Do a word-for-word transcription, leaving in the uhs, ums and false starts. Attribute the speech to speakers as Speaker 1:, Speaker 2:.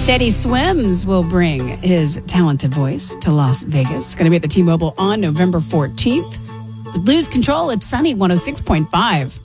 Speaker 1: Teddy Swims will bring his talented voice to Las Vegas. It's going to be at the T-Mobile on November fourteenth. Lose Control, it's Sunny one oh six point five.